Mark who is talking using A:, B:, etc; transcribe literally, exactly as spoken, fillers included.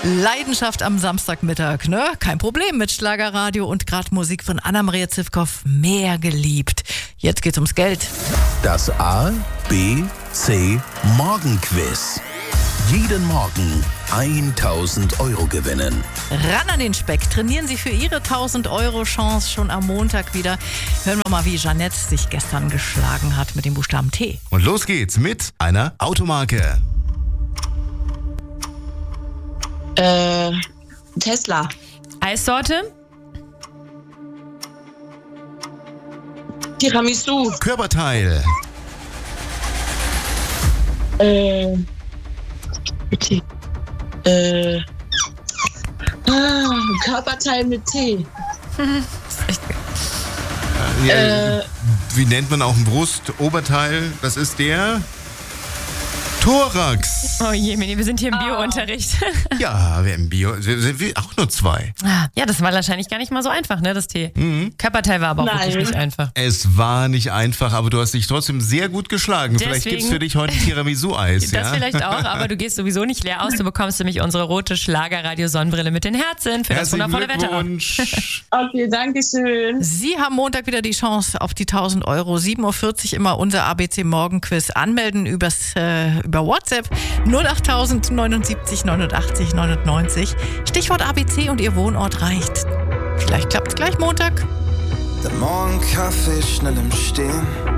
A: Leidenschaft am Samstagmittag, ne? Kein Problem mit Schlagerradio und gerade Musik von Anna-Maria Zivkow, mehr geliebt. Jetzt geht's ums Geld.
B: Das A, B, C Morgenquiz. Jeden Morgen tausend Euro gewinnen.
A: Ran an den Speck. Trainieren Sie für Ihre tausend Euro Chance schon am Montag wieder. Hören wir mal, wie Jeanette sich gestern geschlagen hat mit dem Buchstaben T.
C: Und los geht's mit einer Automarke.
D: Äh, Tesla.
E: Eissorte.
D: Tiramisu.
C: Körperteil.
D: Äh, T. Äh, ah, Körperteil mit T.
C: Ja,
D: Äh.
C: wie nennt man auch ein Brust-Oberteil? Das ist der Thorax.
E: Oh je, Mini, wir sind hier im Bio-Unterricht.
C: Ja, wir im Bio sind wir auch nur zwei.
E: Ja, das war wahrscheinlich gar nicht mal so einfach, ne, das T.
C: Mhm.
E: Körperteil war aber auch
D: Nein.
E: wirklich nicht einfach.
C: Es war nicht einfach, aber du hast dich trotzdem sehr gut geschlagen. Vielleicht
E: Deswegen-
C: gibt's für dich heute Tiramisu-Eis,
E: Das
C: ja?
E: vielleicht auch, aber du gehst sowieso nicht leer aus. Du bekommst nämlich unsere rote Schlagerradio-Sonnenbrille mit den Herzen für das
C: Herzlichen
E: wundervolle Wetter.
C: Glückwunsch.
D: Okay, danke schön.
A: Sie haben Montag wieder die Chance auf die tausend Euro. sieben Uhr vierzig immer unser A B C Morgenquiz. Anmelden übers, äh, über WhatsApp null acht tausend neunundsiebzig neunundachtzig neunundneunzig. Stichwort A B C und Ihr Wohnort reicht. Vielleicht klappt's gleich Montag.
F: Der Morgenkaffee schnell im Stehen.